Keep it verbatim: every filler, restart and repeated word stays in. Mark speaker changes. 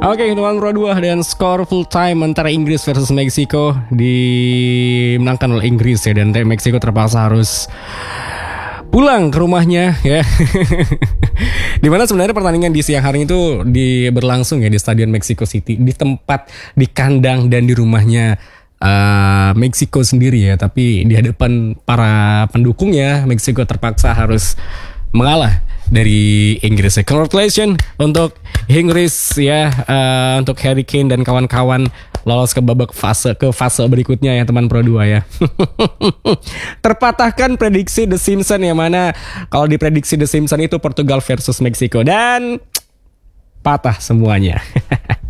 Speaker 1: Oke, hitungan Pro dua dan skor full time antara Inggris versus Meksiko dimenangkan oleh Inggris ya, dan Meksiko terpaksa harus pulang ke rumahnya ya. Dimana sebenarnya pertandingan di siang hari itu di berlangsung ya di Stadion Mexico City, di tempat di kandang dan di rumahnya uh, Meksiko sendiri ya, tapi di hadapan para pendukungnya Meksiko terpaksa harus mengalah dari Inggris. Congratulations untuk Inggris ya, uh, untuk Harry Kane dan kawan-kawan lolos ke babak fase ke fase berikutnya ya teman Pro dua ya. Terpatahkan prediksi The Simpsons, yang mana kalau diprediksi The Simpsons itu Portugal versus Meksiko, dan patah semuanya.